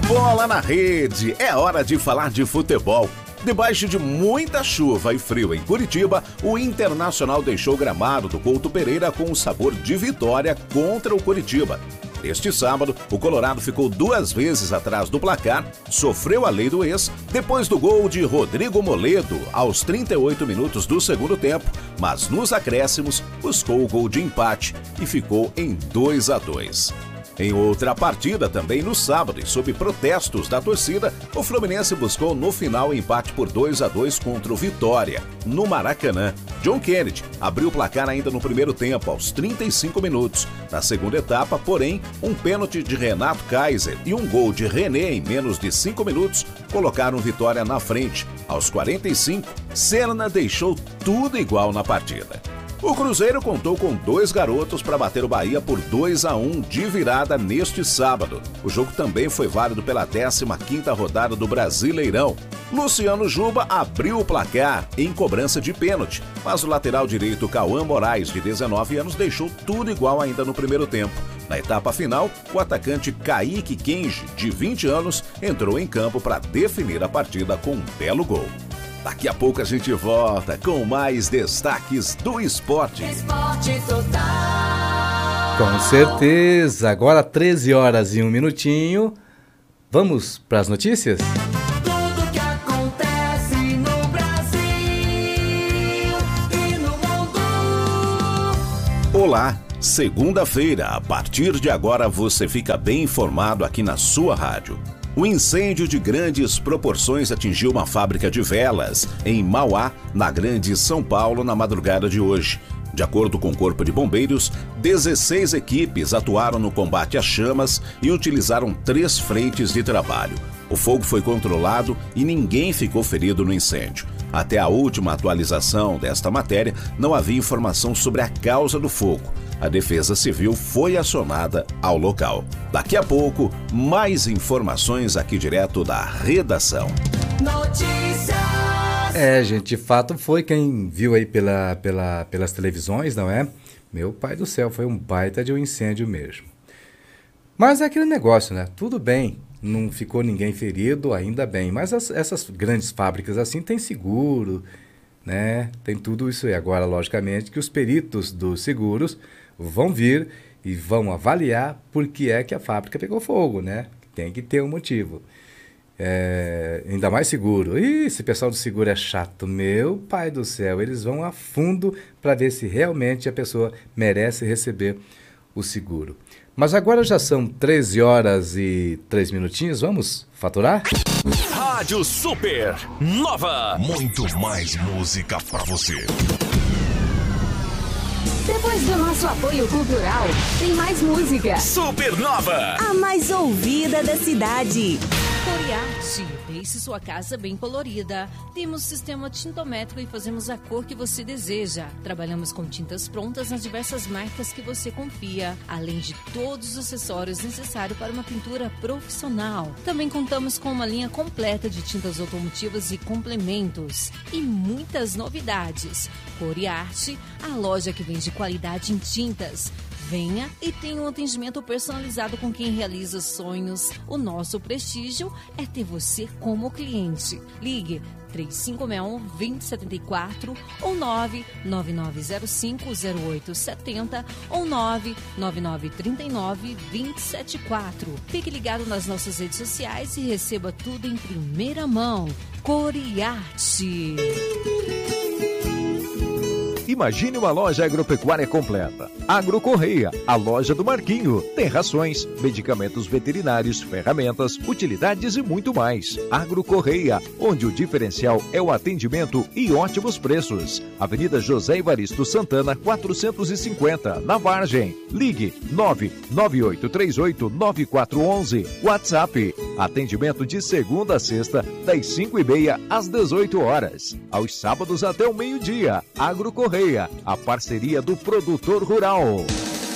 Bola na rede, é hora de falar de futebol. Debaixo de muita chuva e frio em Curitiba, o Internacional deixou o gramado do Couto Pereira com o sabor de vitória contra o Curitiba. Neste sábado, o Colorado ficou 2 vezes atrás do placar, sofreu a lei do ex, depois do gol de Rodrigo Moledo, aos 38 minutos do segundo tempo, mas nos acréscimos buscou o gol de empate e ficou em 2-2. Em outra partida, também no sábado, e sob protestos da torcida, o Fluminense buscou no final o empate por 2-2 contra o Vitória, no Maracanã. John Kennedy abriu o placar ainda no primeiro tempo, aos 35 minutos. Na segunda etapa, porém, um pênalti de Renato Kaiser e um gol de René em menos de 5 minutos colocaram Vitória na frente. Aos 45, Serna deixou tudo igual na partida. O Cruzeiro contou com 2 garotos para bater o Bahia por 2-1 de virada neste sábado. O jogo também foi válido pela 15ª rodada do Brasileirão. Luciano Juba abriu o placar em cobrança de pênalti, mas o lateral direito Cauã Moraes, de 19 anos, deixou tudo igual ainda no primeiro tempo. Na etapa final, o atacante Kaique Kenji, de 20 anos, entrou em campo para definir a partida com um belo gol. Daqui a pouco a gente volta com mais destaques do esporte. Esporte Total. Com certeza. Agora 13 horas e 1 minutinho. Vamos para as notícias? Tudo que acontece no Brasil e no mundo. Olá, segunda-feira. A partir de agora você fica bem informado aqui na sua rádio. O incêndio de grandes proporções atingiu uma fábrica de velas em Mauá, na Grande São Paulo, na madrugada de hoje. De acordo com o Corpo de Bombeiros, 16 equipes atuaram no combate às chamas e utilizaram 3 frentes de trabalho. O fogo foi controlado e ninguém ficou ferido no incêndio. Até a última atualização desta matéria, não havia informação sobre a causa do fogo. A Defesa Civil foi acionada ao local. Daqui a pouco, mais informações aqui direto da redação. Notícias. Gente, de fato foi quem viu aí pelas televisões, não é? Meu pai do céu, foi um baita de um incêndio mesmo. Mas é aquele negócio, né? Tudo bem, não ficou ninguém ferido, ainda bem. Mas essas grandes fábricas assim têm seguro, né? Tem tudo isso aí. Agora, logicamente, que os peritos dos seguros vão vir e vão avaliar por que é que a fábrica pegou fogo, né? Tem que ter um motivo. Ainda mais seguro. Esse pessoal do seguro é chato. Meu pai do céu, eles vão a fundo para ver se realmente a pessoa merece receber o seguro. Mas agora já são 13 horas e 3 minutinhos. Vamos faturar? Rádio Super Nova. Muito mais música pra você. Depois do nosso apoio cultural, tem mais música. Supernova. A mais ouvida da cidade. Coriarte, deixe sua casa bem colorida. Temos sistema tintométrico e fazemos a cor que você deseja. Trabalhamos com tintas prontas nas diversas marcas que você confia, além de todos os acessórios necessários para uma pintura profissional. Também contamos com uma linha completa de tintas automotivas e complementos. E muitas novidades. Coriarte, a loja que vende qualidade em tintas. Venha e tenha um atendimento personalizado com quem realiza sonhos. O nosso prestígio é ter você como cliente. Ligue 3561-2074 ou 99905-0870 ou 99939-2074. Fique ligado nas nossas redes sociais e receba tudo em primeira mão. Coriarte. Imagine uma loja agropecuária completa. Agro Correia, a loja do Marquinho. Tem rações, medicamentos veterinários, ferramentas, utilidades e muito mais. Agro Correia, onde o diferencial é o atendimento e ótimos preços. Avenida José Evaristo Santana, 450, na Vargem. Ligue 998389411. WhatsApp. Atendimento de segunda a sexta, das 5h30 às 18 horas. Aos sábados até o meio-dia. Agro Correia, a parceria do produtor rural.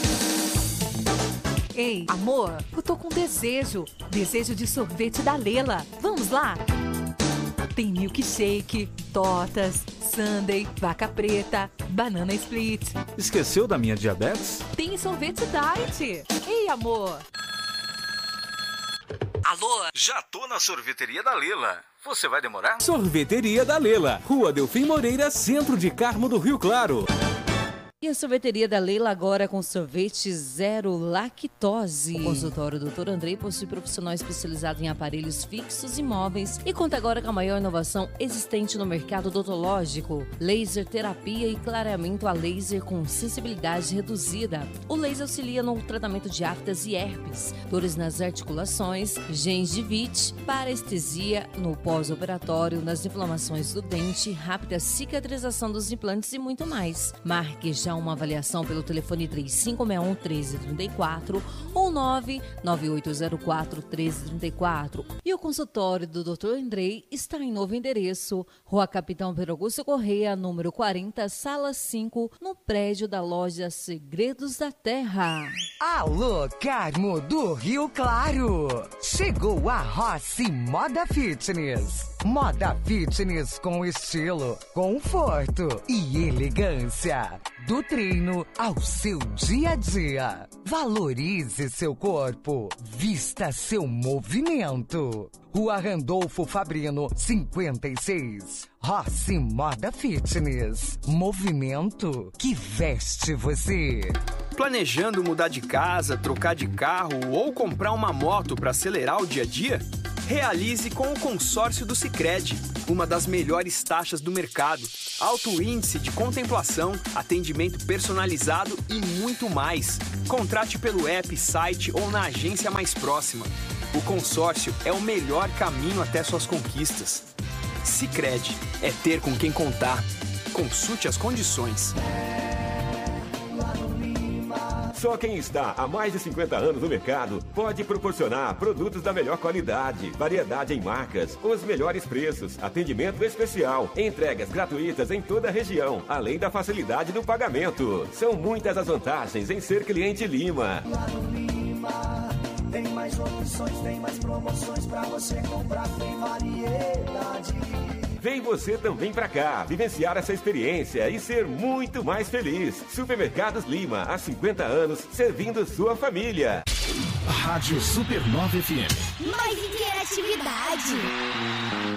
Ei, amor, eu tô com desejo de sorvete da Lela. Vamos lá? Tem milkshake, tortas, sundae, vaca preta, banana split. Esqueceu da minha diabetes? Tem sorvete diet. Ei, amor. Alô? Já tô na sorveteria da Lela. Você vai demorar? Sorveteria da Lela, Rua Delfim Moreira, centro de Carmo do Rio Claro. E a sorveteria da Lela agora com sorvete zero lactose. O consultório Dr. Andrei possui profissional especializado em aparelhos fixos e móveis e conta agora com a maior inovação existente no mercado odontológico: laser terapia e clareamento a laser com sensibilidade reduzida. O laser auxilia no tratamento de aftas e herpes, dores nas articulações, gengivite, parestesia no pós-operatório, nas inflamações do dente, rápida cicatrização dos implantes e muito mais. Marque já uma avaliação pelo telefone 3561-1334 ou 99804-1334. E o consultório do Dr. Andrei está em novo endereço, Rua Capitão Pedro Augusto Correia, número 40, sala 5, no prédio da loja Segredos da Terra. Alô, Carmo do Rio Claro! Chegou a Rossi Moda Fitness. Moda Fitness com estilo, conforto e elegância. Do treino ao seu dia a dia. Valorize seu corpo. Vista seu movimento. Rua Randolfo Fabrino, 56. Rossi Moda Fitness. Movimento que veste você. Planejando mudar de casa, trocar de carro ou comprar uma moto para acelerar o dia a dia? Realize com o consórcio do Sicredi, uma das melhores taxas do mercado, alto índice de contemplação, atendimento personalizado e muito mais. Contrate pelo app, site ou na agência mais próxima. O consórcio é o melhor caminho até suas conquistas. Sicredi é ter com quem contar. Consulte as condições. Só quem está há mais de 50 anos no mercado pode proporcionar produtos da melhor qualidade, variedade em marcas, os melhores preços, atendimento especial, entregas gratuitas em toda a região, além da facilidade do pagamento. São muitas as vantagens em ser cliente Lima. Lá no Lima tem mais opções, tem mais promoções pra você comprar, tem variedade. Vem você também pra cá, vivenciar essa experiência e ser muito mais feliz. Supermercados Lima, há 50 anos, servindo sua família. Rádio Supernova FM. Mais interatividade.